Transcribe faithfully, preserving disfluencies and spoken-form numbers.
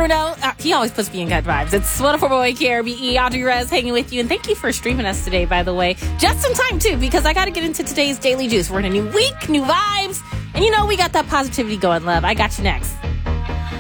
Bruno. Uh, he always puts me in good vibes. It's one oh four point one K R B E. Audrey Rez hanging with you. And thank you for streaming us today, by the way. Just in time, too, because I got to get into today's Daily Juice. We're in a new week, new vibes. And you know, we got that positivity going, love. I got you next.